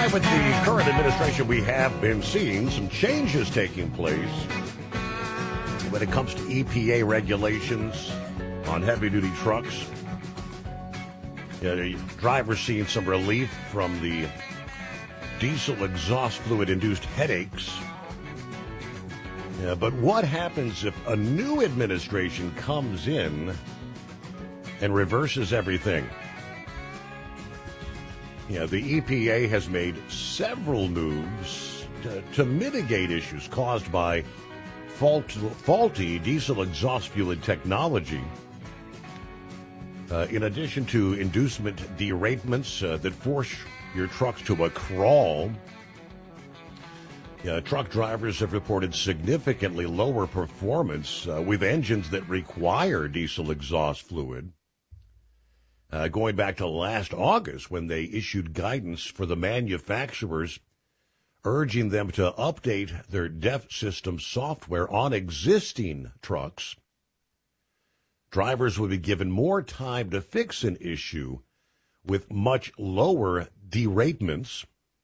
Right, with the current administration, we have been seeing some changes taking place when it comes to EPA regulations on heavy-duty trucks. Drivers seeing some relief from the diesel exhaust fluid-induced headaches. But what happens if a new administration comes in and reverses everything? The EPA has made several moves to mitigate issues caused by faulty diesel exhaust fluid technology. In addition to inducement deratements that force your trucks to a crawl, truck drivers have reported significantly lower performance with engines that require diesel exhaust fluid. Going back to last August when they issued guidance for the manufacturers urging them to update their DEF system software on existing trucks. Drivers would be given more time to fix an issue with much lower deratements.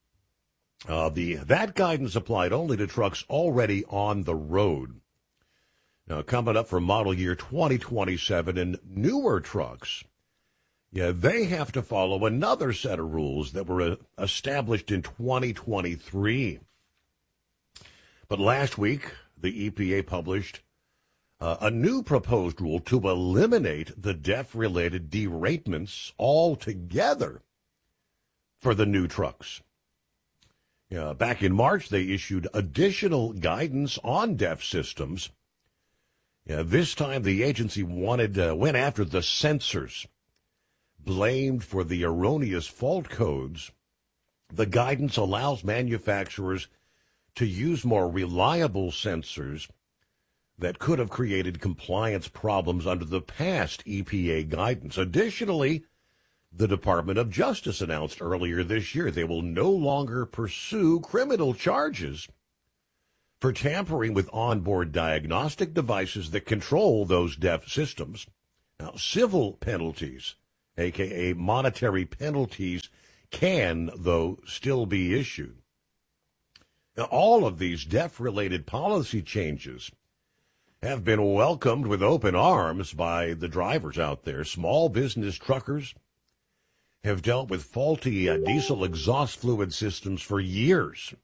That guidance applied only to trucks already on the road. Now, coming up for model year 2027 and newer trucks, they have to follow another set of rules that were established in 2023. But last week, the EPA published a new proposed rule to eliminate the DEF-related deratements altogether for the new trucks. Back in March, they issued additional guidance on DEF systems. This time, the agency went after the sensors blamed for the erroneous fault codes. The guidance allows manufacturers to use more reliable sensors that could have created compliance problems under the past EPA guidance. Additionally, the Department of Justice announced earlier this year they will no longer pursue criminal charges for tampering with onboard diagnostic devices that control those DEF systems. Now, civil penalties, a.k.a. monetary penalties, can, though, still be issued. Now, all of these DEF-related policy changes have been welcomed with open arms by the drivers out there. Small business truckers have dealt with faulty diesel exhaust fluid systems for years,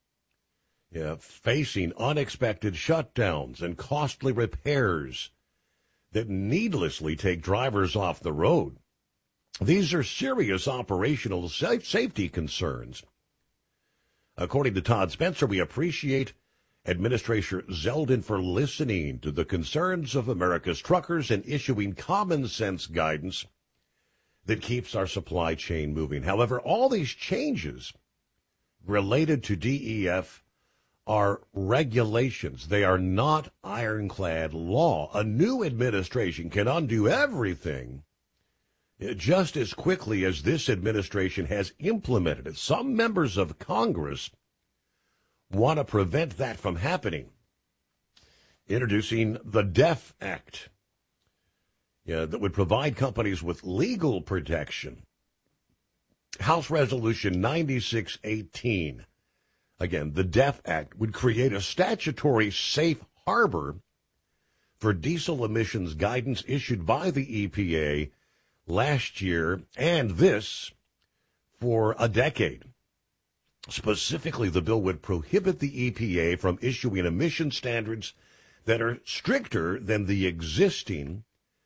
facing unexpected shutdowns and costly repairs that needlessly take drivers off the road. These are serious operational safety concerns. According to Todd Spencer, we appreciate Administrator Zeldin for listening to the concerns of America's truckers and issuing common sense guidance that keeps our supply chain moving. However, all these changes related to DEF are regulations. They are not ironclad law. A new administration can undo everything just as quickly as this administration has implemented it. Some members of Congress want to prevent that from happening. Introducing the DEF Act that would provide companies with legal protection. House Resolution 9618. Again, the DEF Act would create a statutory safe harbor for diesel emissions guidance issued by the EPA last year and this for a decade. Specifically, the bill would prohibit the EPA from issuing emission standards that are stricter than the existing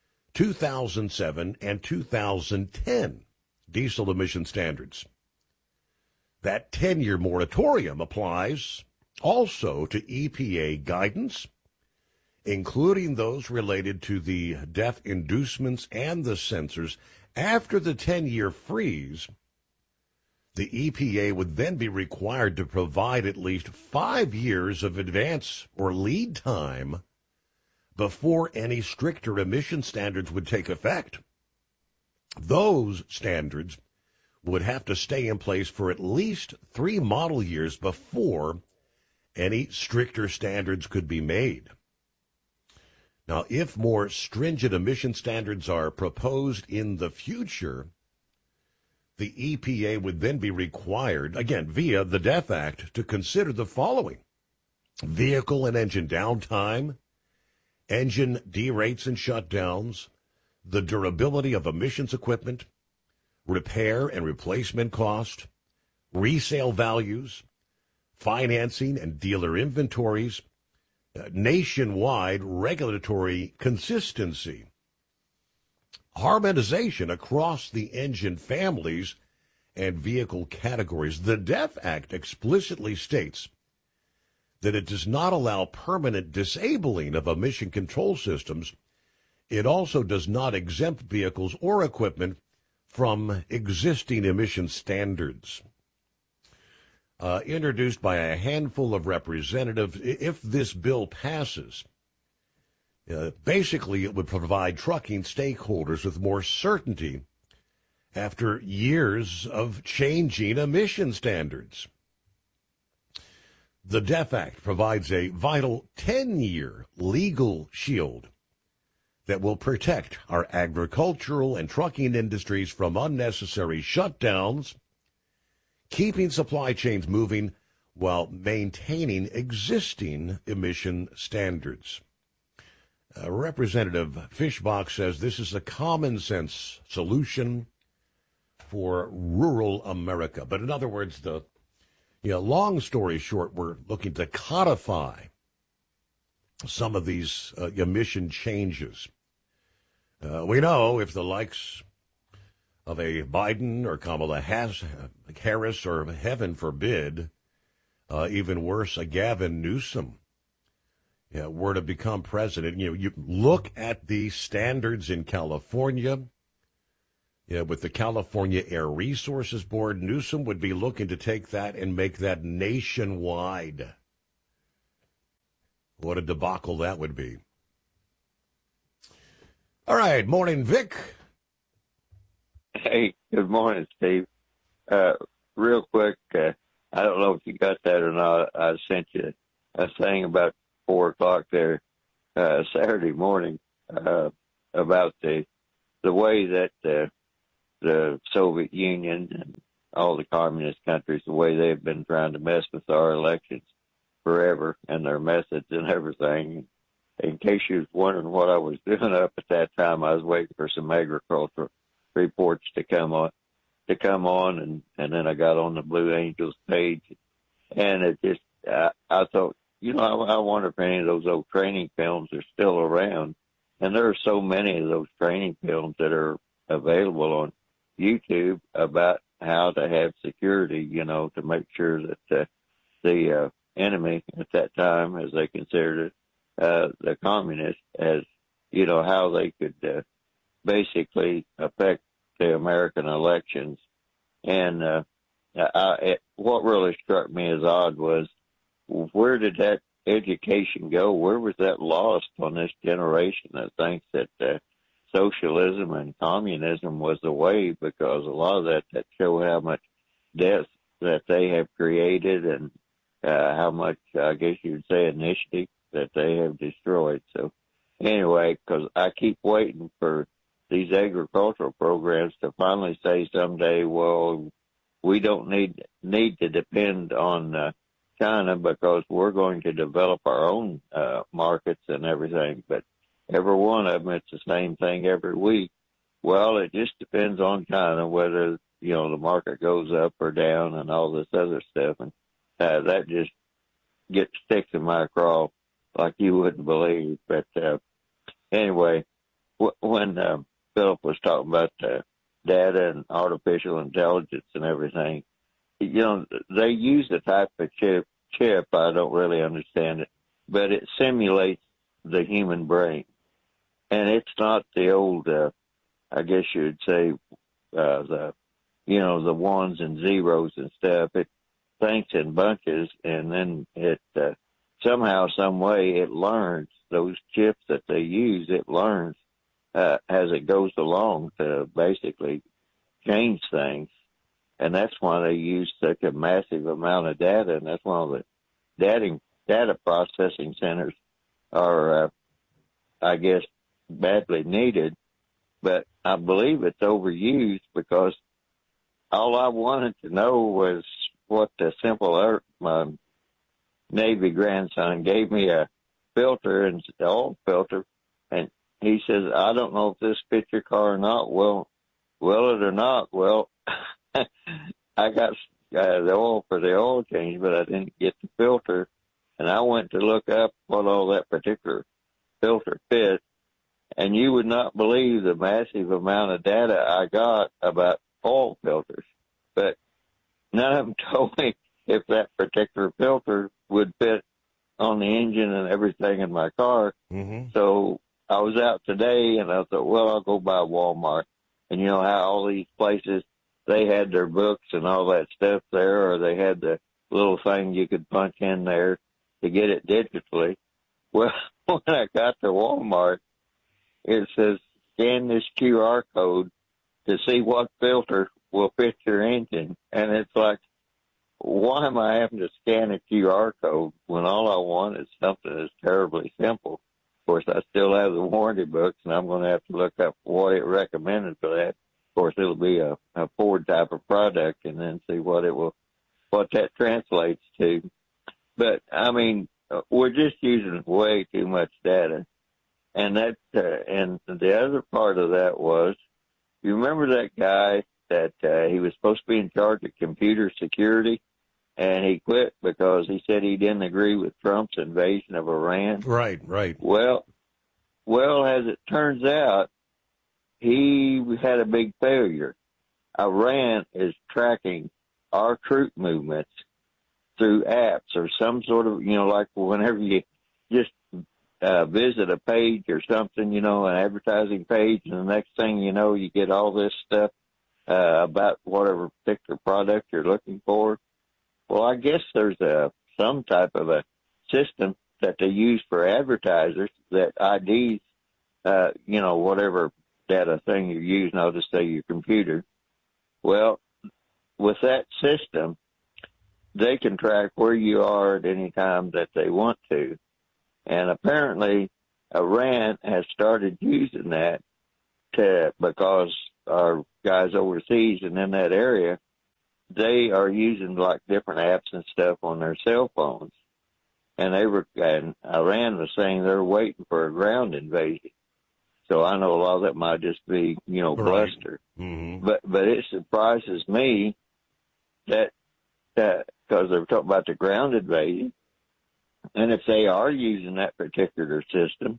2007 and 2010 diesel emission standards. That 10-year moratorium applies also to EPA guidance, including those related to the DEF inducements and the sensors. After the 10-year freeze, the EPA would then be required to provide at least 5 years of advance or lead time before any stricter emission standards would take effect. Those standards would have to stay in place for at least 3 model years before any stricter standards could be made. Now, if more stringent emission standards are proposed in the future, The EPA would then be required, again, via the DEF Act, to consider the following: vehicle and engine downtime, engine derates and shutdowns, the durability of emissions equipment, repair and replacement cost, resale values, financing and dealer inventories, nationwide regulatory consistency, harmonization across the engine families and vehicle categories. The DEF Act explicitly states that it does not allow permanent disabling of emission control systems. It also does not exempt vehicles or equipment from existing emission standards. Introduced by a handful of representatives, if this bill passes, basically it would provide trucking stakeholders with more certainty after years of changing emission standards. The DEF Act provides a vital 10-year legal shield that will protect our agricultural and trucking industries from unnecessary shutdowns, keeping supply chains moving while maintaining existing emission standards. Representative Fischbach says this is a common sense solution for rural America. But in other words, long story short, we're looking to codify some of these emission changes. We know if the likes of a Biden or Kamala Harris, or heaven forbid, even worse, a Gavin Newsom, were to become president, you look at the standards in California, with the California Air Resources Board. Newsom would be looking to take that and make that nationwide. What a debacle that would be. All right, morning, Vic. Hey, good morning, Steve. Real quick, I don't know if you got that or not. I sent you a thing about 4 o'clock there Saturday morning about the way that the Soviet Union and all the communist countries, the way they've been trying to mess with our elections forever and their methods and everything. In case you was wondering what I was doing up at that time, I was waiting for some agricultural reports to come on, and then I got on the Blue Angels page, and it just I thought, I wonder if any of those old training films are still around, and there are so many of those training films that are available on YouTube about how to have security, to make sure that the enemy at that time, as they considered it, the communists, as how they could basically affect the American elections. And what really struck me as odd was, where did that education go? Where was that lost on this generation that thinks that socialism and communism was the way? Because a lot of that show how much death that they have created, and how much, I guess you'd say, initiative that they have destroyed. So anyway, because I keep waiting for these agricultural programs to finally say someday, well, we don't need to depend on China, because we're going to develop our own markets and everything. But every one of them, it's the same thing every week. Well, it just depends on China whether, the market goes up or down and all this other stuff. And that just sticks in my craw like you wouldn't believe. But anyway, when Philip was talking about data and artificial intelligence and everything, they use a type of chip. I don't really understand it, but it simulates the human brain. And it's not the old, I guess you'd say, the ones and zeros and stuff. It thinks in bunches, and then it somehow, some way, it learns those chips that they use. It learns as it goes along to basically change things. And that's why they use such a massive amount of data, and that's why all the data processing centers are, I guess, badly needed. But I believe it's overused, because all I wanted to know was what the simple my Navy grandson gave me a filter and the oil filter, and he says, I don't know if this fits your car or not. Well, will it or not? Well, I got the oil for the oil change, but I didn't get the filter. And I went to look up what all that particular filter fit, and you would not believe the massive amount of data I got about oil filters. But none of them told me if that particular filter would fit on the engine and everything in my car. Mm-hmm. So I was out today, and I thought, well, I'll go by Walmart. And you know how all these places, they had their books and all that stuff there, or they had the little thing you could punch in there to get it digitally. Well, when I got to Walmart, it says, scan this QR code to see what filter will fit your engine. And it's like, why am I having to scan a QR code when all I want is something that's terribly simple? Of course, I still have the warranty books, and I'm going to have to look up what it recommended for that. Of course, it'll be a Ford type of product, and then see what that translates to. But I mean, we're just using way too much data, and and the other part of that was, you remember that guy that he was supposed to be in charge of computer security, and he quit because he said he didn't agree with Trump's invasion of Iran. Right. Well, as it turns out, he had a big failure. Iran is tracking our troop movements through apps or some sort of, like whenever you just visit a page or something, an advertising page, and the next thing you know, you get all this stuff about whatever particular product you're looking for. Well, I guess there's some type of a system that they use for advertisers that IDs, whatever data thing you're using, I'll just say your computer. Well, with that system, they can track where you are at any time that they want to. And apparently, Iran has started using that because our guys overseas and in that area, they are using like different apps and stuff on their cell phones. And Iran was saying they're waiting for a ground invasion. So I know a lot of that might just be, bluster. Mm-hmm. But it surprises me that because they're talking about the ground invasion, and if they are using that particular system,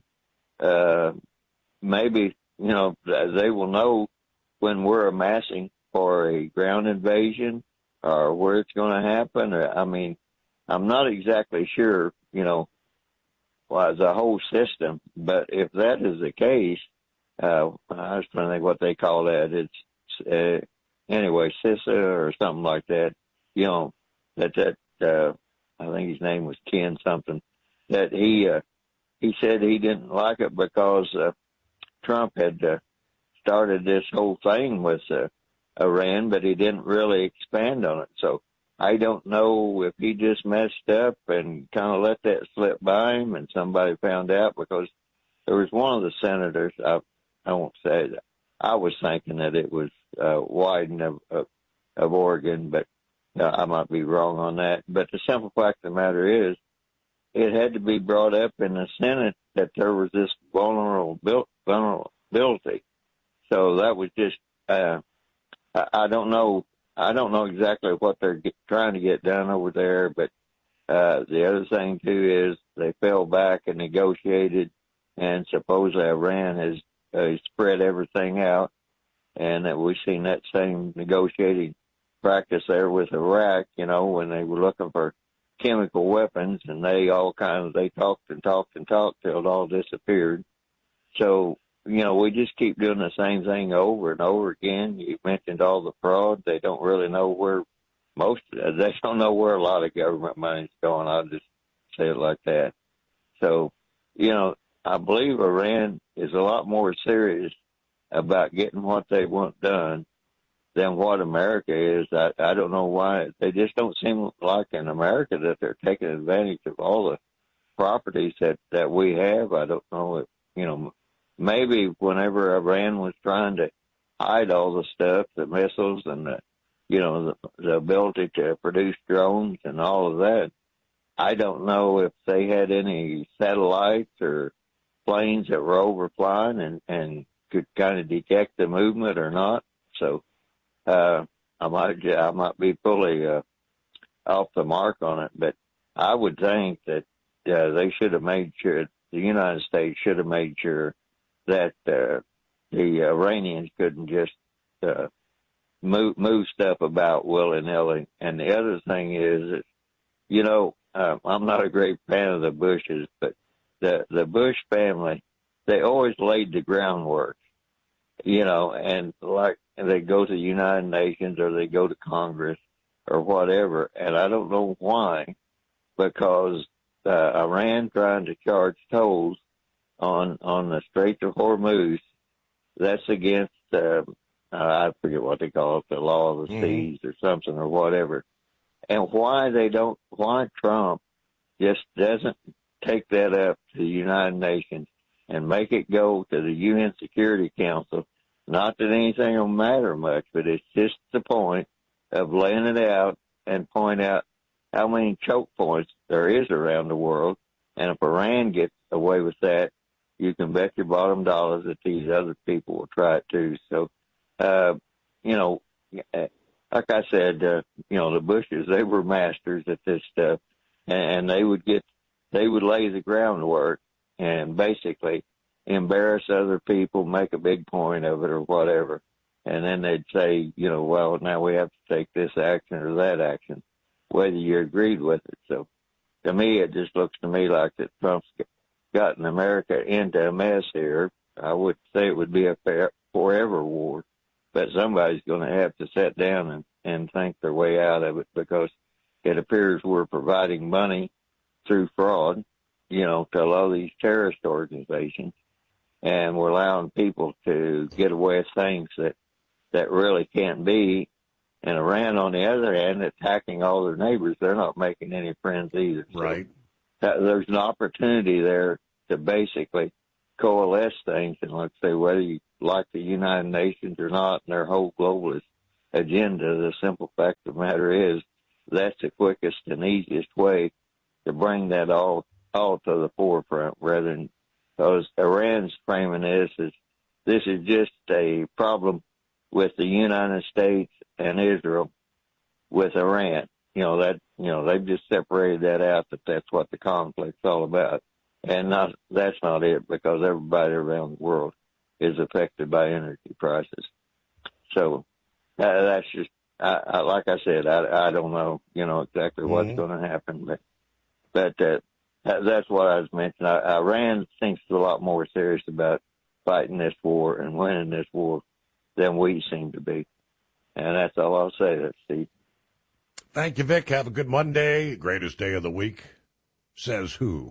maybe, they will know when we're amassing for a ground invasion or where it's going to happen. I mean, I'm not exactly sure, the whole system, but if that is the case, I was trying to think what they call that. It's, anyway, CISA or something like that, I think his name was Ken something, that he said he didn't like it because Trump had started this whole thing with Iran, but he didn't really expand on it. So I don't know if he just messed up and kind of let that slip by him and somebody found out, because there was one of the senators, I won't say that, I was thinking that it was Wyden of Oregon, but I might be wrong on that. But the simple fact of the matter is, it had to be brought up in the Senate that there was this vulnerability. So that was just, I don't know exactly what they're trying to get done over there, but the other thing too is they fell back and negotiated, and supposedly Iran has spread everything out, and that we've seen that same negotiating practice there with Iraq, when they were looking for chemical weapons, and they talked till it all disappeared. So, we just keep doing the same thing over and over again. You mentioned all the fraud. They don't really know where they don't know where a lot of government money's going. I'll just say it like that. So, I believe Iran is a lot more serious about getting what they want done than what America is. I don't know why. They just don't seem like in America that they're taking advantage of all the properties that we have. I don't know if, maybe whenever Iran was trying to hide all the stuff, the missiles and the the ability to produce drones and all of that. I don't know if they had any satellites or planes that were overflying and could kind of detect the movement or not. So I might be fully off the mark on it, but I would think that they should have made sure, the United States should have made sure that the Iranians couldn't just move stuff about willy-nilly. And the other thing is, I'm not a great fan of the Bushes, but the Bush family, they always laid the groundwork, and like they go to the United Nations or they go to Congress or whatever, and I don't know why, because Iran trying to charge tolls on the Strait of Hormuz, that's against I forget what they call it, the law of the seas or something or whatever. And why Trump just doesn't take that up to the United Nations and make it go to the UN Security Council. Not that anything will matter much, but it's just the point of laying it out and point out how many choke points there is around the world. And if Iran gets away with that, you can bet your bottom dollars that these other people will try it too. So, like I said, the Bushes, they were masters at this stuff, and they would lay the groundwork and basically embarrass other people, make a big point of it or whatever. And then they'd say, well, now we have to take this action or that action, whether you agreed with it. So to me, it just looks to me like that Trump's gotten America into a mess here. I would say it would be a forever war, but somebody's going to have to sit down and think their way out of it, because it appears we're providing money through fraud, to a lot of these terrorist organizations, and we're allowing people to get away with things that really can't be. And Iran, on the other hand, attacking all their neighbors, they're not making any friends either. Right. So there's an opportunity there to basically coalesce things, and let's say whether you like the United Nations or not and their whole globalist agenda, the simple fact of the matter is that's the quickest and easiest way to bring that all to the forefront, rather than, because Iran's framing this is just a problem with the United States and Israel with Iran. They've just separated that out, that's what the conflict's all about. And that's not it, because everybody around the world is affected by energy prices. So that's just, like I said, I don't know, exactly what's going to happen, but that's what I was mentioning. Iran thinks a lot more serious about fighting this war and winning this war than we seem to be. And that's all I'll say. That's Steve. Thank you, Vic. Have a good Monday. Greatest day of the week. Says who?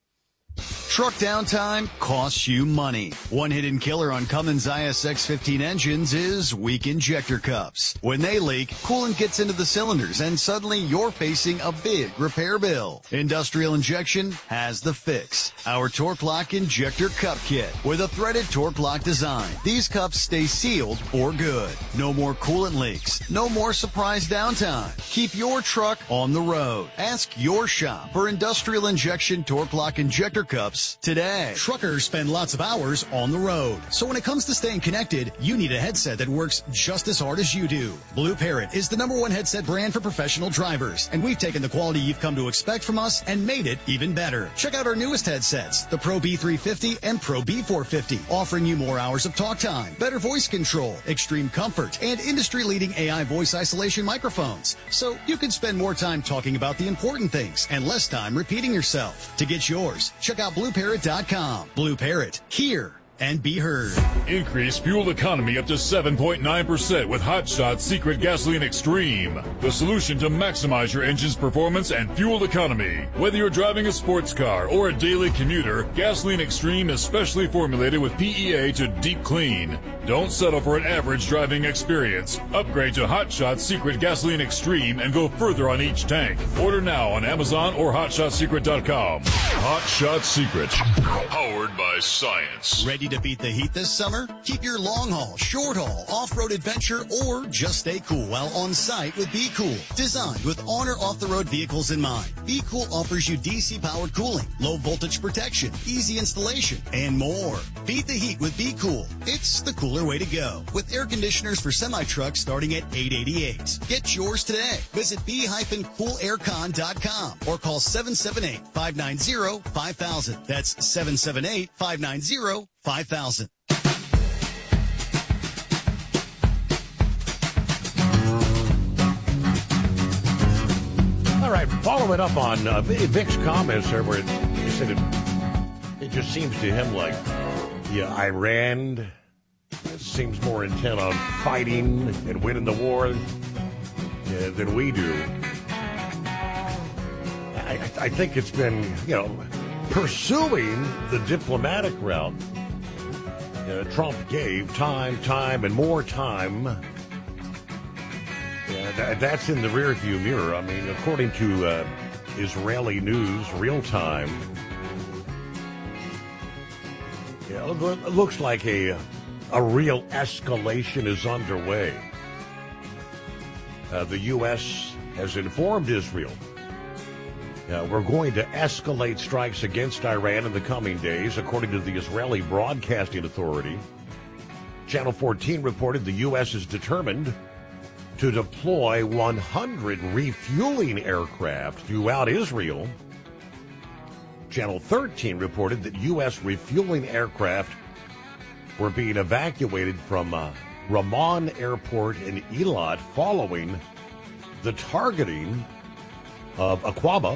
Truck downtime costs you money. One hidden killer on Cummins ISX-15 engines is weak injector cups. When they leak, coolant gets into the cylinders and suddenly you're facing a big repair bill. Industrial Injection has the fix. Our Torque Lock Injector Cup Kit with a threaded Torque Lock design. These cups stay sealed for good. No more coolant leaks. No more surprise downtime. Keep your truck on the road. Ask your shop for Industrial Injection Torque Lock Injector Cups today. Truckers spend lots of hours on the road. So when it comes to staying connected, you need a headset that works just as hard as you do. Blue Parrot is the #1 headset brand for professional drivers, and we've taken the quality you've come to expect from us and made it even better. Check out our newest headsets, the Pro B350 and Pro B450, offering you more hours of talk time, better voice control, extreme comfort, and industry-leading AI voice isolation microphones. So you can spend more time talking about the important things and less time repeating yourself. To get yours, check out BlueParrot.com. Blue Parrot, hear and be heard. Increase fuel economy up to 7.9% with Hot Shot Secret Gasoline Extreme, the solution to maximize your engine's performance and fuel economy. Whether you're driving a sports car or a daily commuter, Gasoline Extreme is specially formulated with PEA to deep clean. Don't settle for an average driving experience. Upgrade to Hot Shot Secret Gasoline Extreme and go further on each tank. Order now on Amazon or HotShotSecret.com. Hot Shot Secret, powered by by science. Ready to beat the heat this summer? Keep your long haul, short haul, off-road adventure, or just stay cool while on site with Be Cool. Designed with on or off-the-road vehicles in mind, Be Cool offers you DC-powered cooling, low voltage protection, easy installation, and more. Beat the heat with Be Cool. It's the cooler way to go. With air conditioners for semi-trucks starting at $888. Get yours today. Visit b-coolaircon.com or call 778-590-5000. That's 778-590-5000. All right, following up on Vic's comments there, where he said it just seems to him like Iran seems more intent on fighting and winning the war than we do. I think it's been, pursuing the diplomatic route. Trump gave time, and more time. That's in the rearview mirror. I mean, according to Israeli news, real time, it looks like a real escalation is underway. The U.S. has informed Israel we're going to escalate strikes against Iran in the coming days, according to the Israeli Broadcasting Authority. Channel 14 reported the U.S. is determined to deploy 100 refueling aircraft throughout Israel. Channel 13 reported that U.S. refueling aircraft were being evacuated from Ramon Airport in Eilat following the targeting of Aqaba.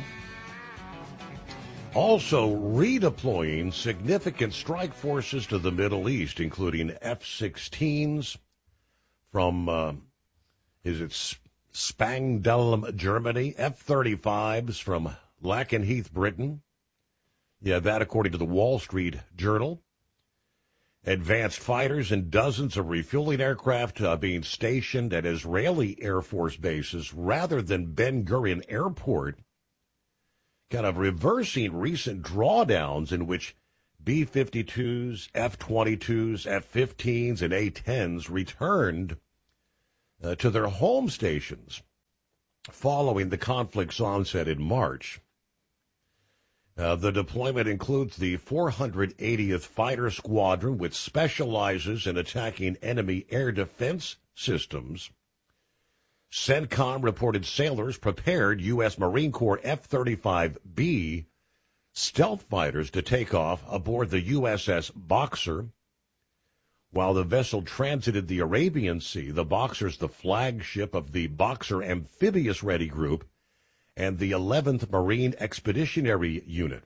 Also redeploying significant strike forces to the Middle East, including F-16s from, Spangdahlem, Germany, F-35s from Lakenheath, Britain. Yeah, that according to the Wall Street Journal. Advanced fighters and dozens of refueling aircraft being stationed at Israeli Air Force bases rather than Ben Gurion Airport, kind of reversing recent drawdowns in which B-52s, F-22s, F-15s, and A-10s returned to their home stations following the conflict's onset in March. The deployment includes the 480th Fighter Squadron, which specializes in attacking enemy air defense systems. CENTCOM reported sailors prepared U.S. Marine Corps F-35B stealth fighters to take off aboard the USS Boxer. While the vessel transited the Arabian Sea, the Boxer's the flagship of the Boxer Amphibious Ready Group and the 11th Marine Expeditionary Unit.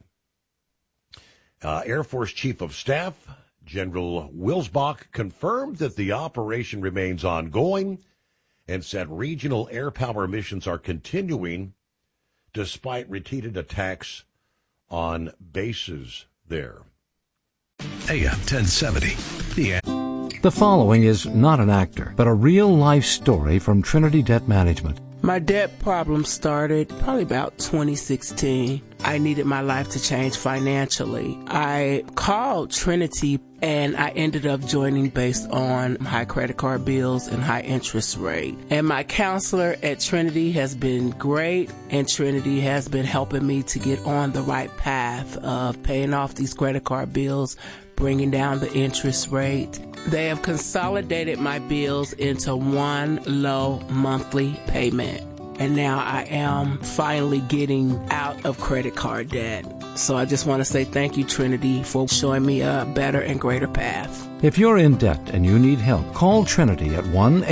Air Force Chief of Staff General Wilsbach confirmed that the operation remains ongoing and said regional air power missions are continuing despite repeated attacks on bases there. AM 1070. The following is not an actor, but a real-life story from Trinity Debt Management. My debt problem started probably about 2016. I needed my life to change financially. I called Trinity and I ended up joining based on high credit card bills and high interest rate. And my counselor at Trinity has been great, and Trinity has been helping me to get on the right path of paying off these credit card bills, bringing down the interest rate. They have consolidated my bills into one low monthly payment. And now I am finally getting out of credit card debt. So I just want to say thank you, Trinity, for showing me a better and greater path. If you're in debt and you need help, call Trinity at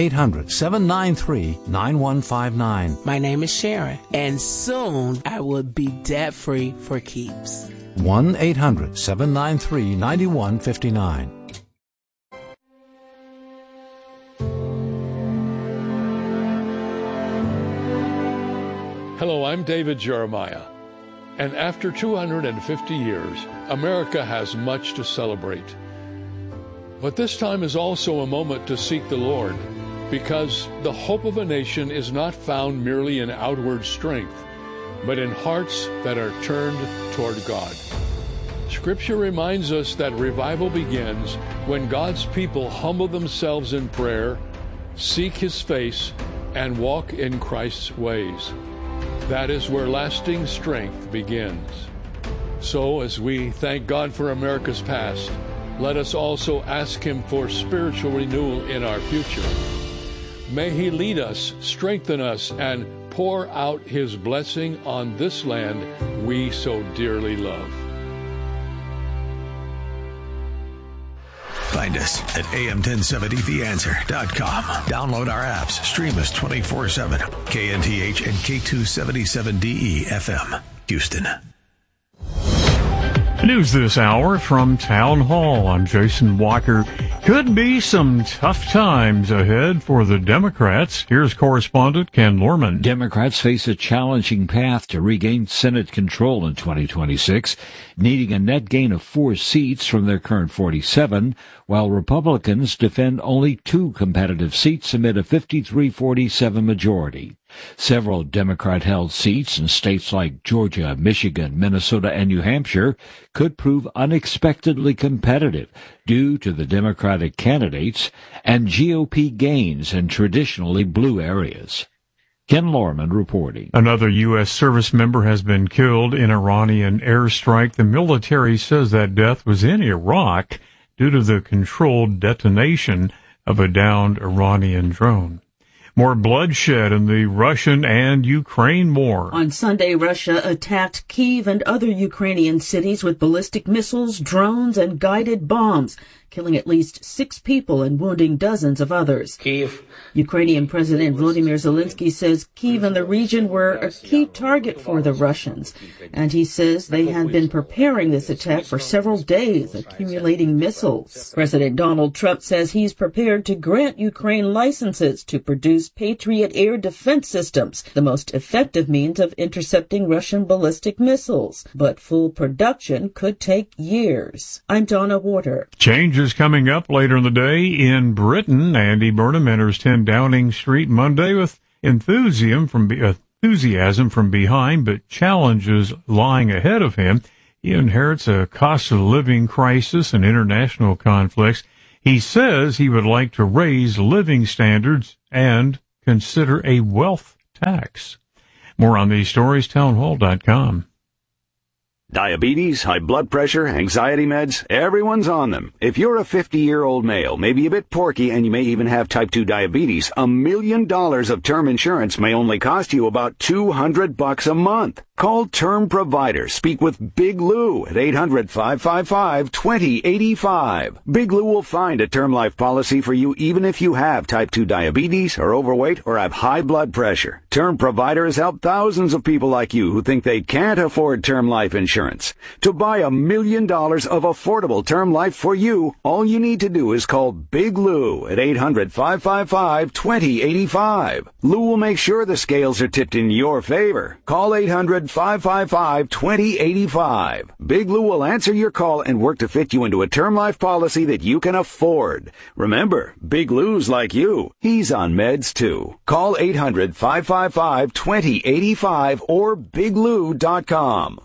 1-800-793-9159. My name is Sharon, and soon I will be debt-free for keeps. 1-800-793-9159. Hello, I'm David Jeremiah. And after 250 years, America has much to celebrate. But this time is also a moment to seek the Lord, because the hope of a nation is not found merely in outward strength, but in hearts that are turned toward God. Scripture reminds us that revival begins when God's people humble themselves in prayer, seek His face, and walk in Christ's ways. That is where lasting strength begins. So, as we thank God for America's past, let us also ask Him for spiritual renewal in our future. May He lead us, strengthen us, and pour out His blessing on this land we so dearly love. Find us at am1070theanswer.com. Download our apps. Stream us 24/7. KNTH and K277DE FM, Houston. News this hour from Town Hall. I'm Jason Walker. Could be some tough times ahead for the Democrats. Here's correspondent Ken Lorman. Democrats face a challenging path to regain Senate control in 2026, needing a net gain of 4 seats from their current 47, while Republicans defend only 2 competitive seats amid a 53-47 majority. Several Democrat-held seats in states like Georgia, Michigan, Minnesota, and New Hampshire could prove unexpectedly competitive due to the Democratic candidates and GOP gains in traditionally blue areas. Ken Lorman reporting. Another U.S. service member has been killed in Iranian airstrike. The military says that death was in Iraq due to the controlled detonation of a downed Iranian drone. More bloodshed in the Russian and Ukraine war. On Sunday, Russia attacked Kyiv and other Ukrainian cities with ballistic missiles, drones, and guided bombs, killing at least 6 people and wounding dozens of others. Kyiv. Ukrainian President Volodymyr Zelensky says Kyiv and the region were a key target for the Russians, and he says they had been preparing this attack for several days, accumulating missiles. President Donald Trump says he's prepared to grant Ukraine licenses to produce Patriot air defense systems, the most effective means of intercepting Russian ballistic missiles. But full production could take years. I'm Donna Warder. Changes coming up later in the day in Britain. Andy Burnham enters 10 Downing Street Monday with enthusiasm from behind, but challenges lying ahead of him. He inherits a cost of living crisis and international conflicts. He says he would like to raise living standards and consider a wealth tax. More on these stories, townhall.com. Diabetes, high blood pressure, anxiety meds, everyone's on them. If you're a 50-year-old male, maybe a bit porky, and you may even have type 2 diabetes, $1 million of term insurance may only cost you about $200 a month. Call Term Provider. Speak with Big Lou at 800-555-2085. Big Lou will find a term life policy for you even if you have type 2 diabetes, are overweight, or have high blood pressure. Term Provider has helped thousands of people like you who think they can't afford term life insurance. To buy $1 million of affordable term life for you, all you need to do is call Big Lou at 800-555-2085. Lou will make sure the scales are tipped in your favor. Call 800-555-2085. Big Lou will answer your call and work to fit you into a term life policy that you can afford. Remember, Big Lou's like you. He's on meds too. Call 800-555-2085 or biglou.com.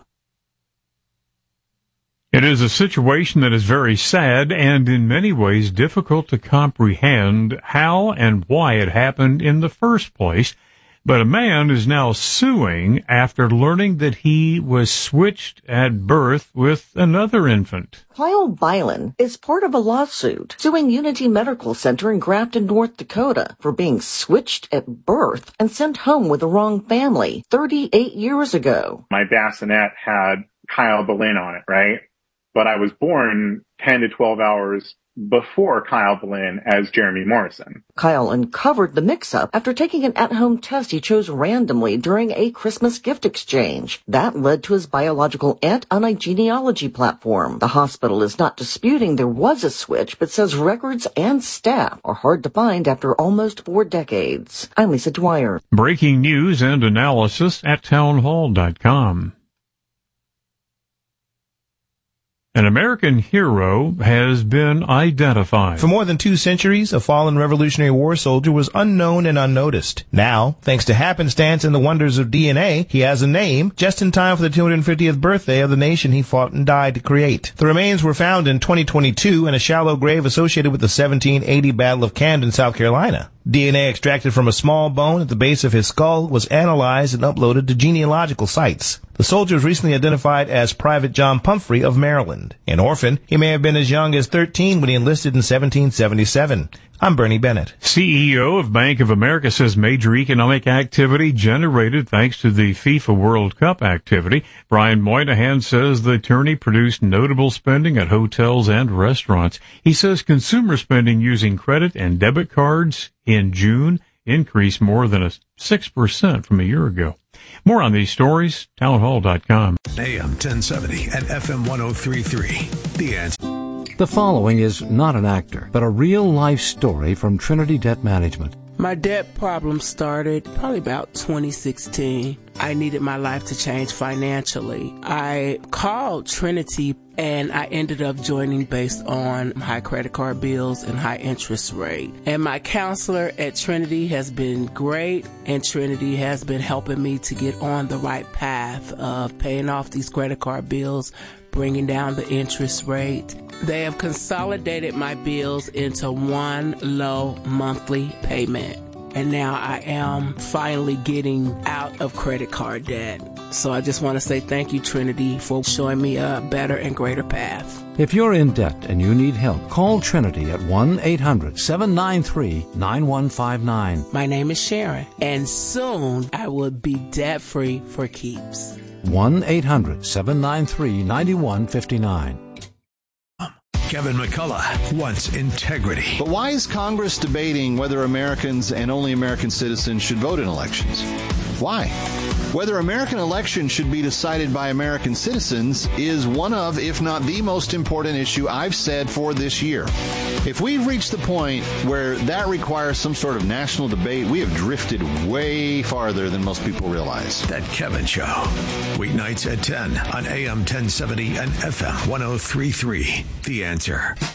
It is a situation that is very sad and in many ways difficult to comprehend how and why it happened in the first place. But a man is now suing after learning that he was switched at birth with another infant. Kyle Bylan is part of a lawsuit suing Unity Medical Center in Grafton, North Dakota for being switched at birth and sent home with the wrong family 38 years ago. My bassinet had Kyle Bylan on it, right? But I was born 10 to 12 hours before Kyle Bylan as Jeremy Morrison. Kyle uncovered the mix-up after taking an at-home test he chose randomly during a Christmas gift exchange. That led to his biological aunt on a genealogy platform. The hospital is not disputing there was a switch, but says records and staff are hard to find after almost 4 decades. I'm Lisa Dwyer. Breaking news and analysis at townhall.com. An American hero has been identified. For more than 2 centuries, a fallen Revolutionary War soldier was unknown and unnoticed. Now, thanks to happenstance and the wonders of DNA, he has a name just in time for the 250th birthday of the nation he fought and died to create. The remains were found in 2022 in a shallow grave associated with the 1780 Battle of Camden, South Carolina. DNA extracted from a small bone at the base of his skull was analyzed and uploaded to genealogical sites. The soldier was recently identified as Private John Pumphrey of Maryland. An orphan, he may have been as young as 13 when he enlisted in 1777. I'm Bernie Bennett. CEO of Bank of America says major economic activity generated thanks to the FIFA World Cup activity. Brian Moynihan says the attorney produced notable spending at hotels and restaurants. He says consumer spending using credit and debit cards in June increased more than 6% from a year ago. More on these stories, townhall.com. AM 1070 and FM 103.3. The Answer. The following is not an actor, but a real-life story from Trinity Debt Management. My debt problem started probably about 2016. I needed my life to change financially. I called Trinity and I ended up joining based on high credit card bills and high interest rate. And my counselor at Trinity has been great, and Trinity has been helping me to get on the right path of paying off these credit card bills, bringing down the interest rate. They have consolidated my bills into one low monthly payment. And now I am finally getting out of credit card debt. So I just want to say thank you, Trinity, for showing me a better and greater path. If you're in debt and you need help, call Trinity at 1-800-793-9159. My name is Sharon, and soon I will be debt-free for keeps. 1-800-793-9159. Kevin McCullough wants integrity. But why is Congress debating whether Americans and only American citizens should vote in elections? Why? Whether American elections should be decided by American citizens is one of, if not the most important issue I've said for this year. If we've reached the point where that requires some sort of national debate, we have drifted way farther than most people realize. That Kevin Show. Weeknights at 10 on AM 1070 and FM 103.3. The Answer.